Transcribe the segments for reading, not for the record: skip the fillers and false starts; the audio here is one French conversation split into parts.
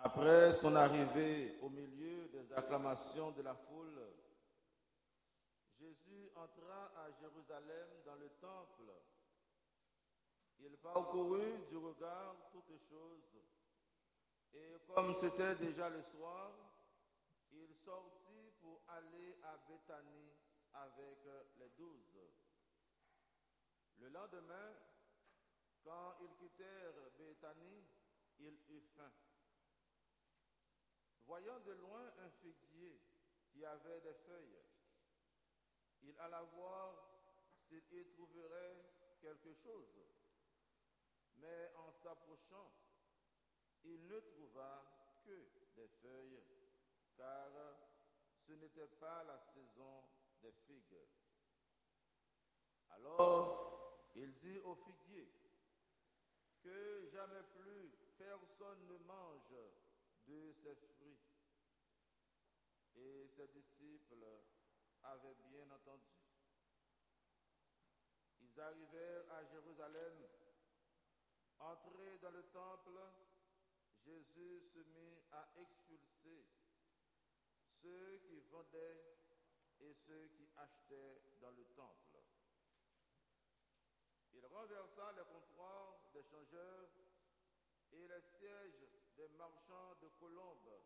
Après son arrivée au milieu des acclamations de la foule, Jésus entra à Jérusalem dans le temple. Il parcourut du regard toutes choses, et comme c'était déjà le soir, il sortit pour aller à Béthanie avec les 12. Le lendemain, quand ils quittèrent Béthanie, il eut faim. Voyant de loin un figuier qui avait des feuilles, il alla voir s'il y trouverait quelque chose. Mais en s'approchant, il ne trouva que des feuilles, car ce n'était pas la saison des figues. Alors il dit au figuier, que jamais plus personne ne mange de ses fruits. Et ses disciples avaient bien entendu. Ils arrivèrent à Jérusalem. Entrés dans le temple, Jésus se mit à expulser ceux qui vendaient et ceux qui achetaient dans le temple. Il renversa les comptoirs des changeurs et les sièges des marchands de colombes,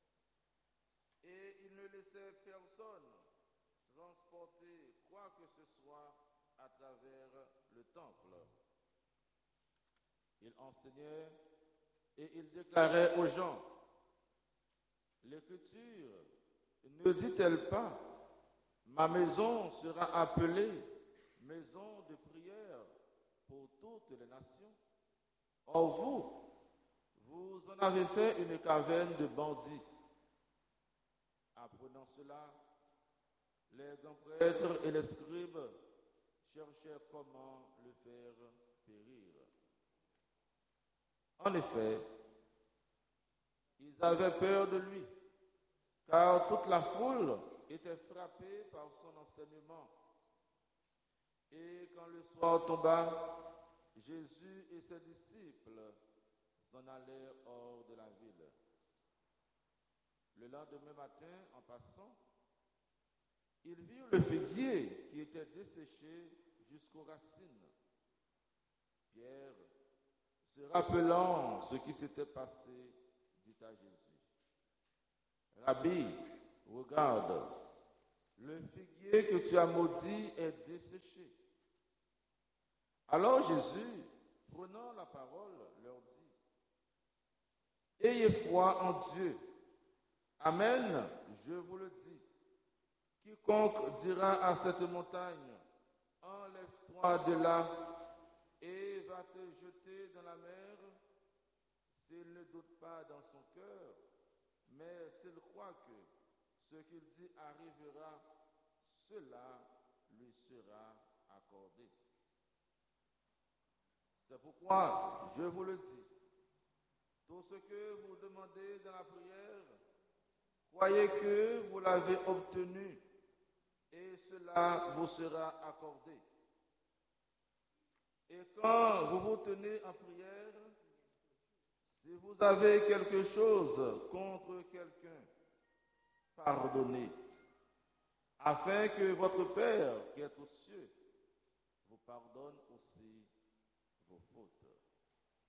et il ne laissait personne transporter quoi que ce soit à travers le temple. Il enseignait et il déclarait aux gens, l'Écriture ne dit-elle pas, ma maison sera appelée maison de prière pour toutes les nations. Or vous en avez fait une caverne de bandits. Apprenant cela, les grands prêtres et les scribes cherchaient comment le faire périr. En effet, ils avaient peur de lui, car toute la foule était frappée par son enseignement. Et quand le soir tomba, Jésus et ses disciples s'en allèrent hors de la ville. Le lendemain matin, en passant, ils virent le figuier qui était desséché jusqu'aux racines. Pierre, se rappelant ce qui s'était passé, dit à Jésus, Rabbi, regarde, le figuier que tu as maudit est desséché. Alors Jésus, prenant la parole, leur dit, ayez foi en Dieu. Amen, je vous le dis. Quiconque dira à cette montagne, enlève-toi de là et va te jeter dans la mer, s'il ne doute pas dans son cœur, mais s'il croit que ce qu'il dit arrivera, cela lui sera accordé. C'est pourquoi je vous le dis, tout ce que vous demandez dans la prière, croyez que vous l'avez obtenu et cela vous sera accordé. Et quand vous vous tenez en prière, si vous avez quelque chose contre quelqu'un, pardonnez, afin que votre Père qui est aux cieux vous pardonne